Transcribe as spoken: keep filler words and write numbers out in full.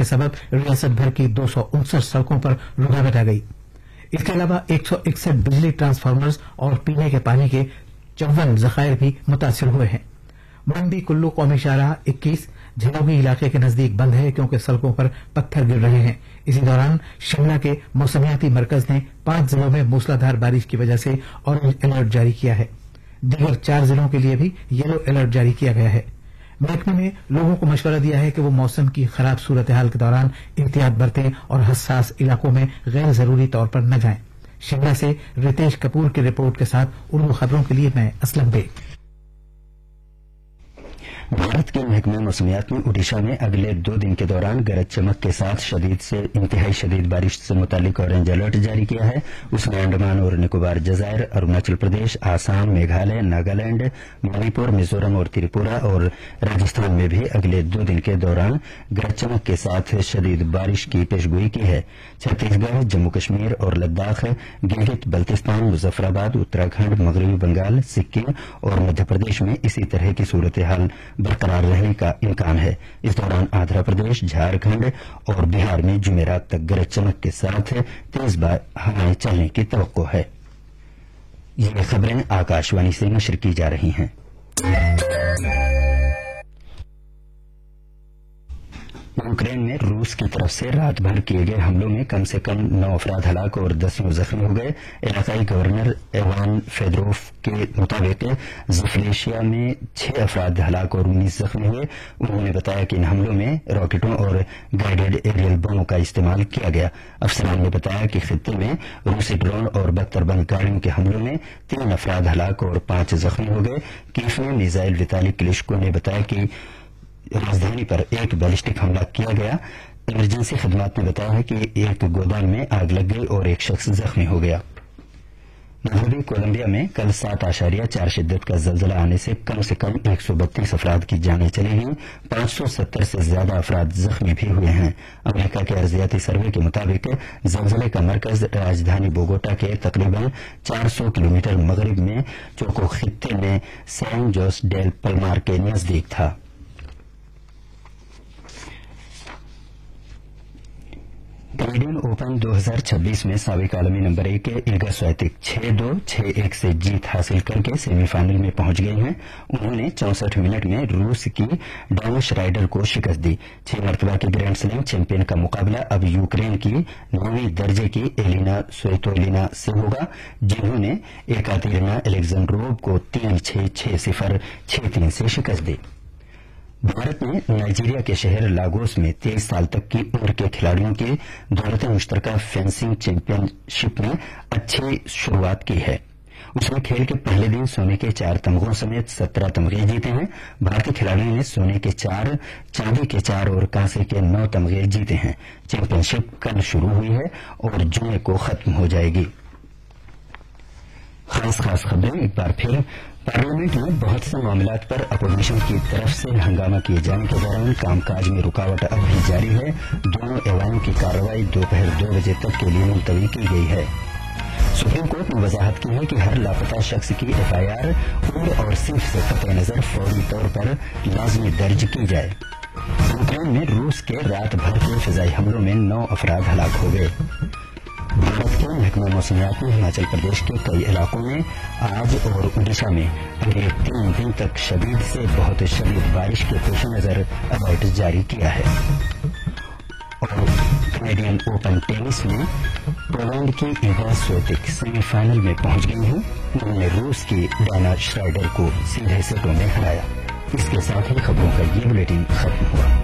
के सबब रियासत भर की दो सौ उनसठ सड़कों पर रुकावट आ गई। इसके अलावा एक सौ इकसठ बिजली ट्रांसफार्मर्स और पीने के पानी के चौवन जखायर भी मुतासर हुए हैं। मंडी कुल्लू कौमी शाहराह इक्कीस झिनोगी इलाके के नजदीक बंद है क्योंकि सड़कों पर पत्थर गिर रहे हैं। इसी दौरान शिमला के मौसमियाती मरकज ने पांच जिलों में मूसलाधार बारिश की वजह से ऑरेंज अलर्ट जारी किया है। दीगर चार जिलों के लिए भी येलो अलर्ट जारी किया गया है। महकमे ने लोगों को मशवरा दिया है कि वो मौसम की खराब सूरत हाल के दौरान एहतियात बरतें और हसास इलाकों में गैर जरूरी तौर पर न जाएं। शिमला से रितेश कपूर की रिपोर्ट के साथ उर्दू खबरों के लिए मैं असलम बेग। भारत के महकमे मौसमियात ने ओडिशा में अगले दो दिन के दौरान गरज चमक के साथ शदीद से इंतहाई शदीद बारिश से मुतालिक ऑरेंज अलर्ट जारी किया है। उसमें अंडमान और निकोबार जजायर, अरुणाचल प्रदेश, आसाम, मेघालय, नागालैंड, मणिपुर, मिजोरम और त्रिपुरा और राजस्थान में भी अगले दो दिन के दौरान गरज चमक के साथ शदीद बारिश की पेशगोई की है। छत्तीसगढ़, जम्मू कश्मीर और लद्दाख, गिलगित बल्तिस्तान, मुजफ्फराबाद, उत्तराखंड, मगरबी बंगाल, सिक्किम और मध्य प्रदेश में इसी तरह की सूरत हाल बरकरार रहने का इम्कान है। इस दौरान आंध्र प्रदेश, झारखंड और बिहार में जुमेरात तक गरज चमक के साथ तेज हवाएं चलने की तवक्को है। ये खबरें आकाशवाणी से नशर की जा रही हैं। यूक्रेन में रूस की तरफ से रात भर किए गए हमलों में कम से कम नौ अफराद हलाक और दसियों जख्मी हो गए। इलाकाई गवर्नर इवान फेदरोव के मुताबिक ज़फलेशिया में छह अफराद हलाक और उन्नीस जख्मी हुए। उन्होंने बताया कि इन हमलों में रॉकेटों और गाइडेड एरियल बमों का इस्तेमाल किया गया। अफसरान ने बताया कि खित्ते में रूसी ड्रोन और बख्तरबंद गाड़ियों के हमलों में तीन अफराद हलाक और पांच जख्मी हो गए। कीफ में मिसाइल विताली क्लिश्को ने बताया कि राजधानी पर एक बैलिस्टिक हमला किया गया। इमरजेंसी खदमात ने बताया है कि एक गोदाम में आग लग गई और एक शख्स जख्मी हो गया। मगरबी कोलंबिया में कल सात आशारिया चार शिद्दत का जल्जला आने से कम से कम एक सौ बत्तीस अफराद की जानें चली गई। पांच सौ सत्तर से ज्यादा अफराद जख्मी भी हुए हैं। अमेरिका के अर्जियाती सर्वे के मुताबिक जल्जले का मरकज राजधानी बोगोटा के तकरीबन चार सौ किलोमीटर मगरब में चोको खित्ते में सैन जोस डेल पलमार के नजदीक था। कैनेडियन ओपन दो हज़ार छब्बीस में साबिक आलमी नंबर एक इगा स्वातिक छह दो छह एक से जीत हासिल करके सेमीफाइनल में पहुंच गई हैं। उन्होंने चौसठ मिनट में रूस की डाना श्राइडर को शिकस्त दी। छह मरतबा की ग्रैंड स्लैम चैंपियन का मुकाबला अब यूक्रेन की नौवीं दर्जे की एलिना स्वेतोलिना से होगा, जिन्होंने एकातेरिना एलेक्जेंड्रोव को तीन छह छह सिफर छह तीन से शिकस्त दी। भारत ने नाइजीरिया के शहर लागोस में तेईस साल तक की उम्र के खिलाड़ियों की दौलत मुश्तरका फेंसिंग चैंपियनशिप में अच्छी शुरुआत की है। उसमें खेल के पहले दिन सोने के चार तमगों समेत सत्रह तमगे जीते हैं। भारतीय खिलाड़ियों ने सोने के चार, चांदी के चार और कांसे के नौ तमगे जीते हैं। चैंपियनशिप कल शुरू हुई है और जुमे को खत्म हो जाएगी। खास खास खबरें एक बार फिर। पार्लियामेंट में बहुत से मामलात पर अपोजिशन की तरफ से हंगामा किए जाने के दौरान कामकाज में रुकावट अब भी जारी है। दोनों एवानों की कार्रवाई दोपहर दो बजे तक के लिए मुलतवी की गई है। सुप्रीम कोर्ट ने वजाहत की है कि हर लापता शख्स की एफआईआर उम्र और सिर्फ से कतई नजर फौरी तौर पर लाजमी दर्ज की जाए। यूक्रेन में रूस के रात भर के फिजाई हमलों में नौ अफराद हलाक हो गए। भारत के महकमा मौसमियात ने हिमाचल प्रदेश के कई इलाकों में आज और ओडिशा में अगले तीन दिन तक शदीद से बहुत शदीद बारिश के पेश नजर अलर्ट जारी किया है। और कैनेडियन ओपन टेनिस में पोलैंड की इगा स्वियातेक सेमीफाइनल में पहुंच गई हैं। उन्होंने रूस की डाना श्राइडर को सीधे सेटों में हराया। इसके साथ ही खबरों का ये बुलेटिन खत्म हुआ।